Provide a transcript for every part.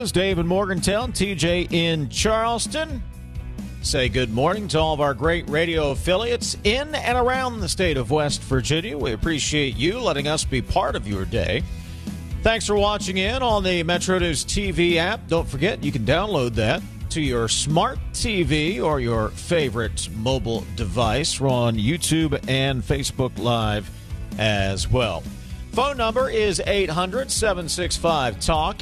Dave in Morgantown, TJ in Charleston. Say good morning to all of our great radio affiliates in and around the state of West Virginia. We appreciate you letting us be part of your day. Thanks for watching in on the Metro News TV app. Don't forget, you can download that to your smart TV or your favorite mobile device. We're on YouTube and Facebook Live as well. Phone number is 800-765-TALK,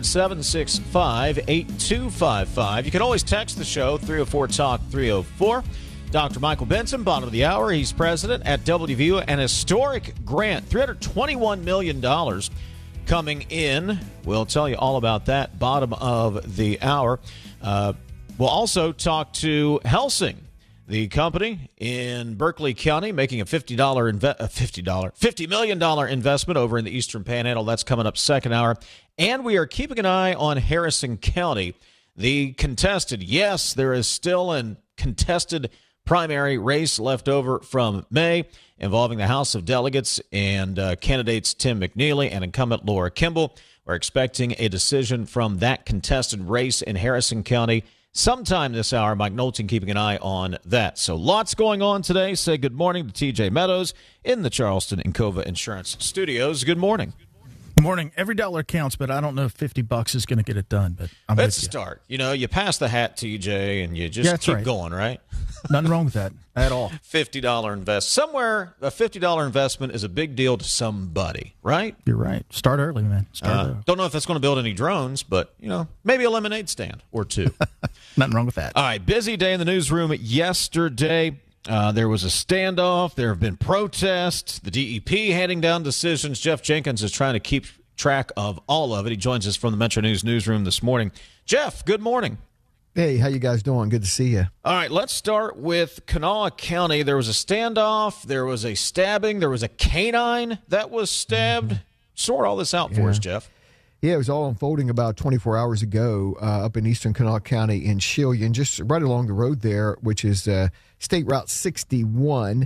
800-765-8255. You can always text the show, 304-TALK-304. Dr. Michael Benson, bottom of the hour. He's president at WVU. An historic grant, $321 million coming in. We'll tell you all about that, bottom of the hour. We'll also talk to Helsing, the company in Berkeley County, making a $50 million investment over in the Eastern Panhandle. That's coming up second hour. And we are keeping an eye on Harrison County. The contested, yes, there is still a contested primary race left over from May involving the House of Delegates and candidates Tim McNeely and incumbent Laura Kimball. We're expecting a decision from that contested race in Harrison County sometime this hour. Mike Knowlton keeping an eye on that. So lots going on today. Say good morning to TJ Meadows in the Charleston Encova Insurance Studios. Good morning. Good morning. Every dollar counts, but I don't know if $50 is going to get it done. But Let's start. You pass the hat, TJ, and you just keep going, right? Nothing wrong with that at all. $50 invest. Somewhere, a $50 investment is a big deal to somebody, right? You're right. Start early, man. Start early. Don't know if that's going to build any drones, but, maybe a lemonade stand or two. Nothing wrong with that. All right, busy day in the newsroom yesterday. There was a standoff. There have been protests. The DEP handing down decisions. Jeff Jenkins is trying to keep track of all of it. He joins us from the Metro News newsroom this morning. Jeff, good morning. Hey, how you guys doing? Good to see you. All right, let's start with Kanawha County. There was a standoff. There was a stabbing. There was a canine that was stabbed. Sort all this out for us, Jeff. Yeah, it was all unfolding about 24 hours ago up in eastern Kanawha County in Shillian, just right along the road there, which is State Route 61.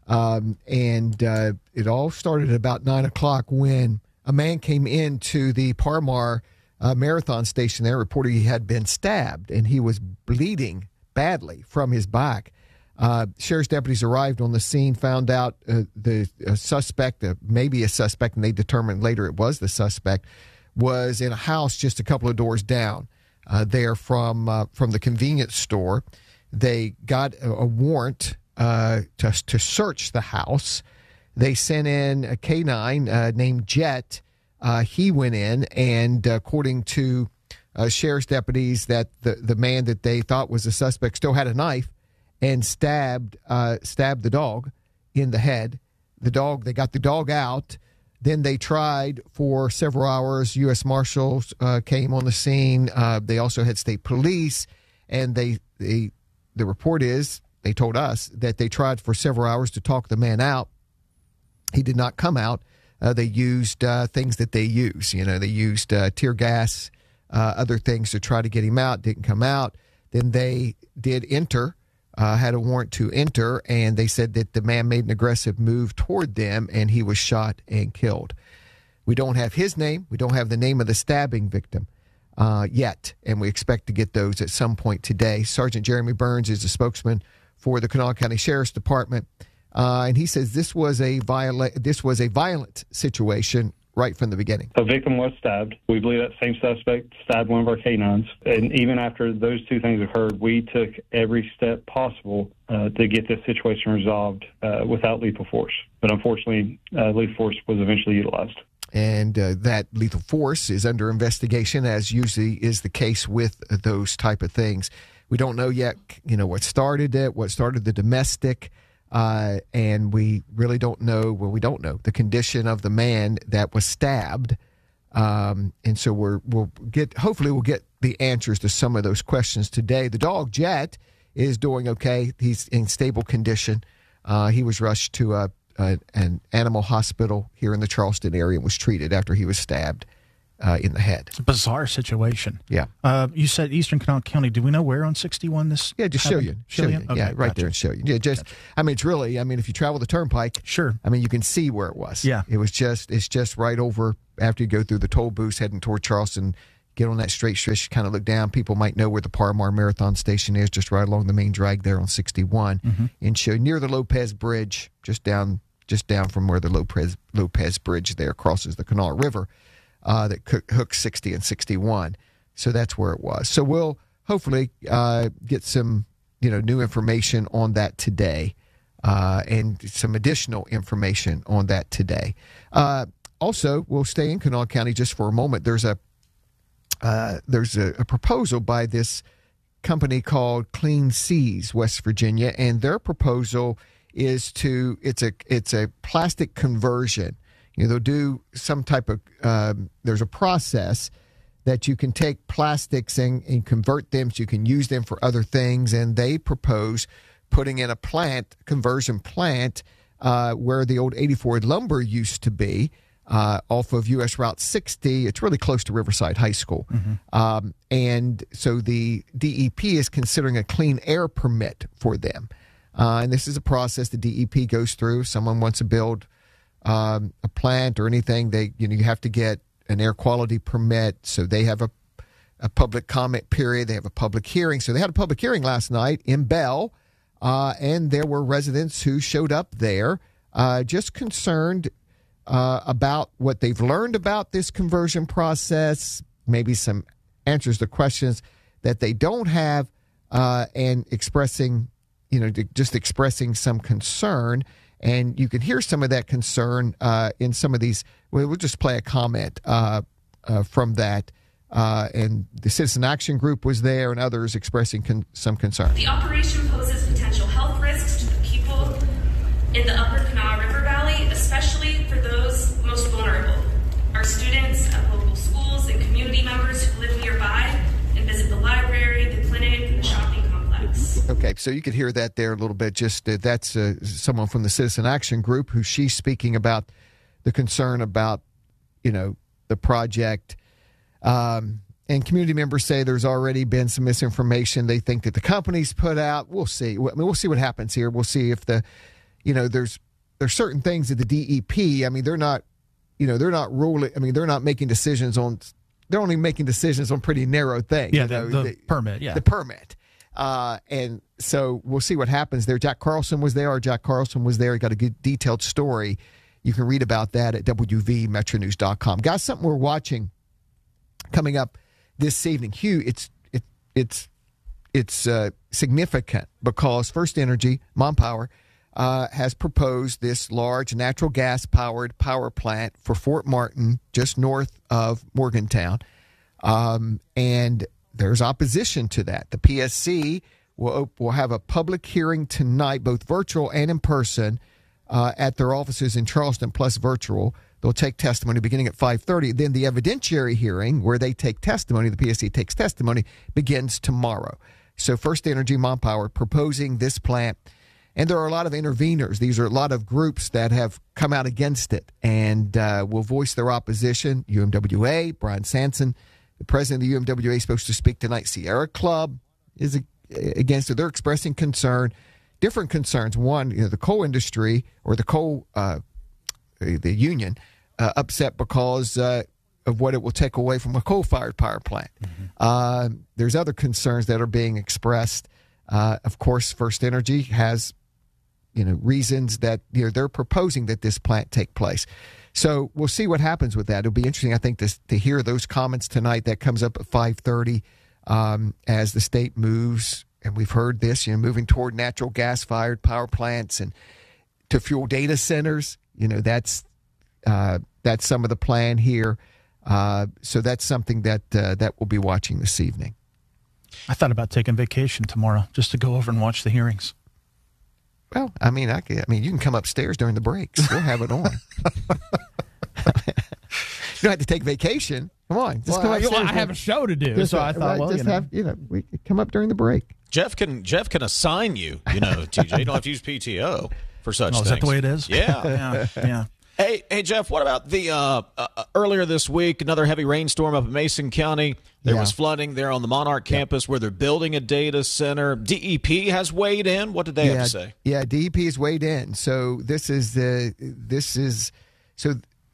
It all started at about 9 o'clock when a man came into the Parmar marathon station there, reporting he had been stabbed, and he was bleeding badly from his back. Sheriff's deputies arrived on the scene, found out the suspect, maybe a suspect, and they determined later it was the suspect, was in a house just a couple of doors down there from the convenience store. They got a warrant to search the house. They sent in a canine named Jet. He went in, and according to sheriff's deputies, that the man that they thought was the suspect still had a knife and stabbed the dog in the head. They got the dog out. Then they tried for several hours. U.S. Marshals came on the scene. They also had state police, and the report is, they told us, that they tried for several hours to talk the man out. He did not come out. They used things that they use. They used tear gas, other things to try to get him out. Didn't come out. Then they did enter, had a warrant to enter, and they said that the man made an aggressive move toward them, and he was shot and killed. We don't have his name. We don't have the name of the stabbing victim yet, and we expect to get those at some point today. Sergeant Jeremy Burns is the spokesman for the Kanawha County Sheriff's Department. And he says this was a violent situation right from the beginning. A victim was stabbed. We believe that same suspect stabbed one of our canines. And even after those two things occurred, we took every step possible to get this situation resolved without lethal force. But unfortunately, lethal force was eventually utilized. And that lethal force is under investigation, as usually is the case with those type of things. We don't know yet, what started it, what started the domestic. And we really don't know, the condition of the man that was stabbed. And so hopefully we'll get the answers to some of those questions today. The dog, Jet, is doing okay. He's in stable condition. He was rushed to an animal hospital here in the Charleston area and was treated after he was stabbed in the head. It's a bizarre situation. Yeah. You said Eastern Kanawha County. Do we know where on 61 this? Yeah, just Shillian. Okay, yeah, right there in Shillian. Yeah, just. Gotcha. It's really. If you travel the turnpike, sure. You can see where it was. Yeah. It's just right over after you go through the toll booths heading toward Charleston. get on that straight stretch, kind of look down. People might know where the Par-Mar Marathon Station is, just right along the main drag there on 61, and show near the Lopez Bridge, just down from where the Lopez Bridge there crosses the Kanawha River that hooks 60 and 61. So that's where it was. So we'll hopefully get some new information on that today, and some additional information on that today. Also, we'll stay in Kanawha County just for a moment. There's a proposal by this company called Clean Seas, West Virginia, and their proposal is it's a plastic conversion. They'll do some type of there's a process that you can take plastics and convert them so you can use them for other things, and they propose putting in a conversion plant where the old 84 lumber used to be. Off of U.S. Route 60. It's really close to Riverside High School. And so the DEP is considering a clean air permit for them. And this is a process the DEP goes through. If someone wants to build a plant or anything, you have to get an air quality permit. So they have a public comment period. They have a public hearing. So they had a public hearing last night in Bell, and there were residents who showed up there just concerned about what they've learned about this conversion process, maybe some answers to questions that they don't have, and expressing some concern. And you can hear some of that concern in some of these. We'll just play a comment from that. And the Citizen Action Group was there, and others expressing some concern. The operation poses potential health risks to the people in the Upper Kanawha River Valley, especially for those most vulnerable, our students at local schools and community members who live nearby and visit the library, the clinic, and the shopping complex. Okay, so you could hear that there a little bit. Just that's someone from the Citizen Action Group who she's speaking about the concern about, the project. And community members say there's already been some misinformation they think that the company's put out. We'll see. We'll see what happens here. We'll see if there's certain things that the DEP, they're not ruling. They're not making decisions on. They're only making decisions on pretty narrow things. Yeah, the permit. Yeah, the permit. And so we'll see what happens there. Jack Carlson was there. He got a good detailed story. You can read about that at wvmetronews.com. Guys, something we're watching coming up this evening. Hugh, it's significant because First Energy, Mon Power, has proposed this large natural gas-powered power plant for Fort Martin, just north of Morgantown. And there's opposition to that. The PSC will have a public hearing tonight, both virtual and in person, at their offices in Charleston, plus virtual. They'll take testimony beginning at 5:30. Then the evidentiary hearing, where they take testimony, the PSC takes testimony, begins tomorrow. So First Energy, Mon Power, proposing this plant. And there are a lot of interveners. These are a lot of groups that have come out against it and will voice their opposition. UMWA, Brian Sanson, the president of the UMWA, is supposed to speak tonight. Sierra Club is against it. They're expressing concern, different concerns. One, the coal industry or the coal, the union, upset because of what it will take away from a coal-fired power plant. There's other concerns that are being expressed. Of course, First Energy has reasons that they're proposing that this plant take place. So we'll see what happens with that. It'll be interesting, I think, to hear those comments tonight. That comes up at 5:30 as the state moves, and we've heard this, moving toward natural gas-fired power plants and to fuel data centers. That's some of the plan here. So that's something that we'll be watching this evening. I thought about taking vacation tomorrow just to go over and watch the hearings. Well, you can come upstairs during the breaks. We'll have it on. You don't have to take vacation. Come on, just come upstairs. I have a show to do, so I thought, we could come up during the break. Jeff can assign you. TJ, you don't have to use PTO for such things. Is that the way it is? Yeah. Yeah. Hey, Jeff, what about the earlier this week, another heavy rainstorm up in Mason County? There was flooding there on the Monarch campus where they're building a data center. DEP has weighed in. What did they have to say? Yeah, DEP has weighed in. So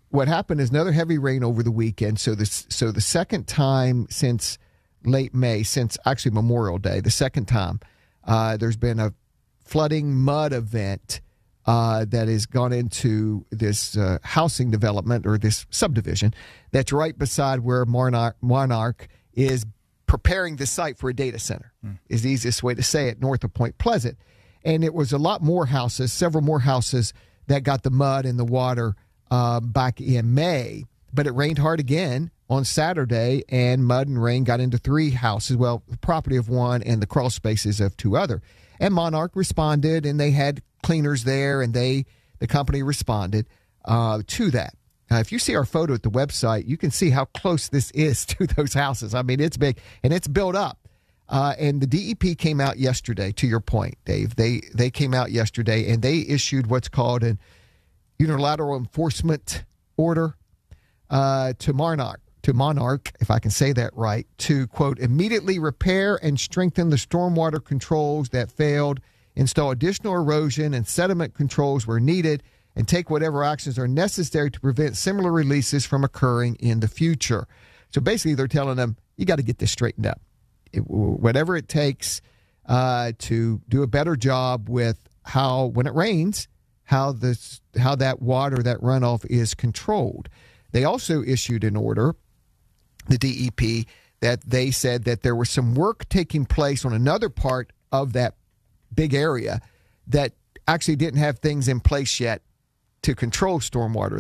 what happened is another heavy rain over the weekend. So the second time since late May, since actually Memorial Day, the second time, there's been a flooding mud event that has gone into this housing development or this subdivision that's right beside where Monarch is preparing the site for a data center, is the easiest way to say it, north of Point Pleasant. And it was a lot more houses, several more houses that got the mud and the water back in May. But it rained hard again on Saturday, and mud and rain got into 3 houses, well, the property of one and the crawl spaces of 2 other. And Monarch responded, and they had cleaners there, and the company responded to that. If you see our photo at the website, you can see how close this is to those houses. I mean, it's big, and it's built up. And the DEP came out yesterday, to your point, Dave. They came out yesterday, and they issued what's called an unilateral enforcement order to Monarch, if I can say that right, to, quote, immediately repair and strengthen the stormwater controls that failed, install additional erosion and sediment controls where needed, and take whatever actions are necessary to prevent similar releases from occurring in the future. So basically, they're telling them, you got to get this straightened up. Whatever it takes to do a better job with how, when it rains, how that water, that runoff is controlled. They also issued an order, the DEP, that they said that there was some work taking place on another part of that big area that actually didn't have things in place yet to control stormwater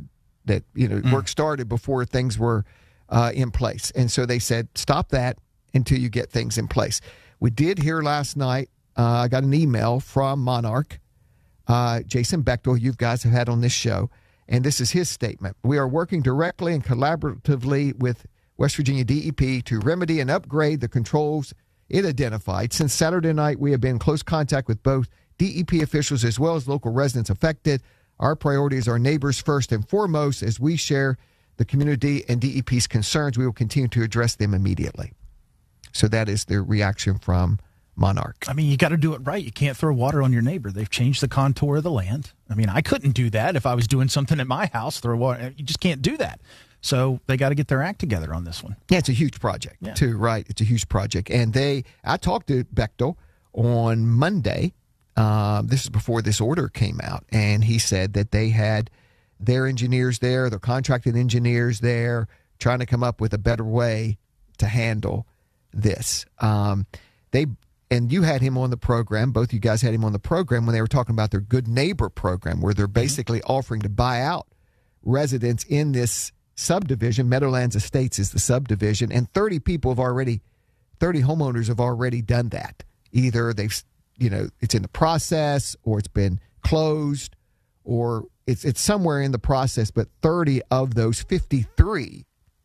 work started before things were in place. And so they said, stop that until you get things in place. We did hear last night, I got an email from Monarch, Jason Bechtel, you guys have had on this show, and this is his statement. We are working directly and collaboratively with West Virginia DEP to remedy and upgrade the controls it identified. Since Saturday night, we have been in close contact with both DEP officials as well as local residents affected. Our priority is our neighbors first and foremost. As we share the community and DEP's concerns, we will continue to address them immediately. So that is the reaction from Monarch. I mean, you got to do it right. You can't throw water on your neighbor. They've changed the contour of the land. I mean, I couldn't do that if I was doing something at my house, throw water. You just can't do that. So they got to get their act together on this one. Yeah, it's a huge project, too, right? It's a huge project. And I talked to Bechtel on Monday. This is before this order came out. And he said that they had their engineers there, their contracted engineers there, trying to come up with a better way to handle this. And you had him on the program. Both you guys had him on the program when they were talking about their Good Neighbor program, where they're basically offering to buy out residents in this subdivision. Meadowlands Estates is the subdivision, and 30 homeowners have already done that. Either they've, it's in the process, or it's been closed, or it's somewhere in the process. But 30 of those 53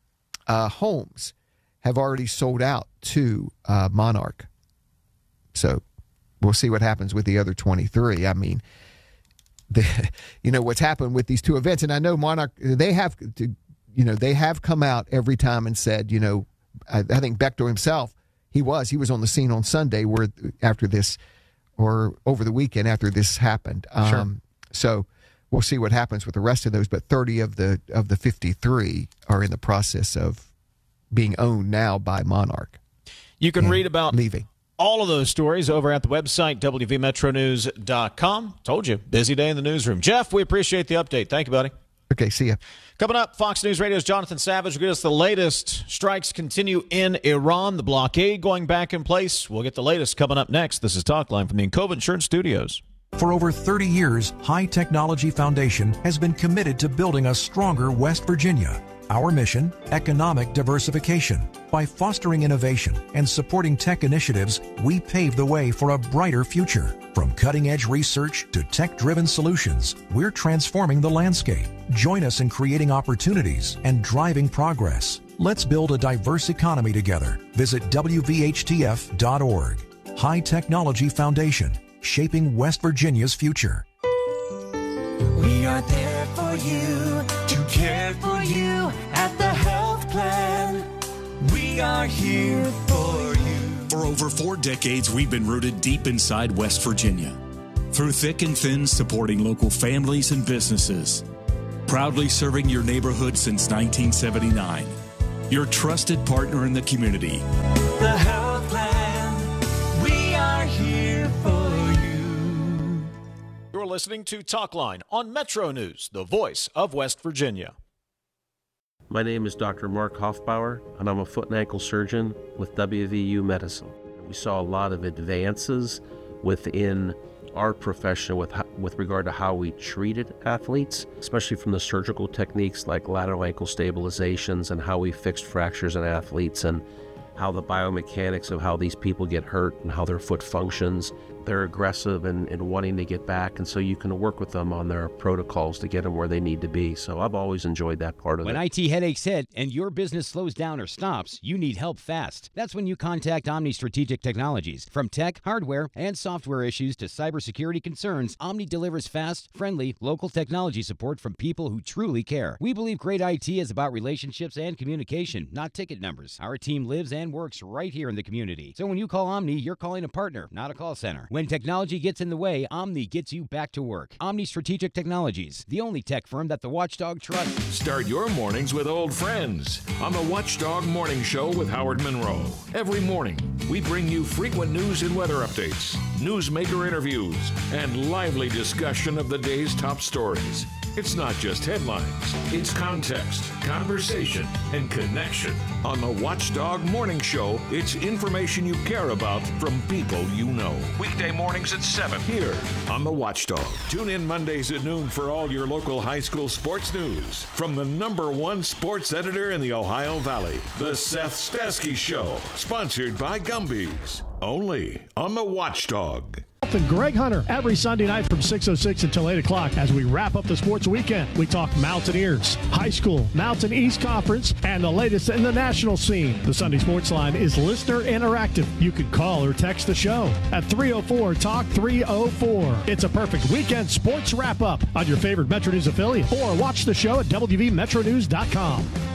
homes have already sold out to Monarch. So we'll see what happens with the other 23. I mean, what's happened with these 2 events, and I know Monarch, they have come out every time and said, I think Bechtel himself, he was on the scene on Sunday over the weekend after this happened. Sure. So we'll see what happens with the rest of those. But 30 of the 53 are in the process of being owned now by Monarch. You can read about leaving all of those stories over at the website, wvmetronews.com. Told you, busy day in the newsroom. Jeff, we appreciate the update. Thank you, buddy. Okay, see ya. Coming up, Fox News Radio's Jonathan Savage will get us the latest. Strikes continue in Iran. The blockade going back in place. We'll get the latest coming up next. This is Talkline from the Encova Insurance Studios. For over 30 years, High Technology Foundation has been committed to building a stronger West Virginia. Our mission, economic diversification. By fostering innovation and supporting tech initiatives, we pave the way for a brighter future. From cutting-edge research to tech-driven solutions, we're transforming the landscape. Join us in creating opportunities and driving progress. Let's build a diverse economy together. Visit WVHTF.org. High Technology Foundation, shaping West Virginia's future. We are there for you, to care for you at the health plan. We are here for you. For over 4 decades, we've been rooted deep inside West Virginia. Through thick and thin, supporting local families and businesses. proudly serving your neighborhood since 1979. Your trusted partner in the community. The Health Plan, we are here for you. You're listening to Talkline on Metro News, the voice of West Virginia. My name is Dr. Mark Hoffbauer, and I'm a foot and ankle surgeon with WVU Medicine. We saw a lot of advances within our profession with regard to how we treated athletes, especially from the surgical techniques like lateral ankle stabilizations and how we fixed fractures in athletes and how the biomechanics of how these people get hurt and how their foot functions. They're aggressive and wanting to get back, and so you can work with them on their protocols to get them where they need to be. So I've always enjoyed that part of it. When IT headaches hit and your business slows down or stops, you need help fast. That's when you contact Omni Strategic Technologies. From tech, hardware, and software issues to cybersecurity concerns, Omni delivers fast, friendly, local technology support from people who truly care. We believe great IT is about relationships and communication, not ticket numbers. Our team lives and works right here in the community. So when you call Omni, you're calling a partner, not a call center. When technology gets in the way, Omni gets you back to work. Omni Strategic Technologies, the only tech firm that the Watchdog trusts. Start your mornings with old friends on the Watchdog Morning Show with Howard Monroe. Every morning, we bring you frequent news and weather updates, newsmaker interviews, and lively discussion of the day's top stories. It's not just headlines, it's context, conversation, and connection. On the Watchdog Morning Show, it's information you care about from people you know. Weekday mornings at 7 here on the Watchdog. Tune in Mondays at noon for all your local high school sports news from the #1 sports editor in the Ohio Valley, The Seth Stasky Show, sponsored by Gumby's. Only on the Watchdog. And Greg Hunter every Sunday night from 6:06 until 8 o'clock as we wrap up the sports weekend. We talk Mountaineers, high school, Mountain East Conference, and the latest in the national scene. The Sunday Sports Line is listener interactive. You can call or text the show at 304-TALK-304. It's a perfect weekend sports wrap-up on your favorite Metro News affiliate, or watch the show at WVMetronews.com.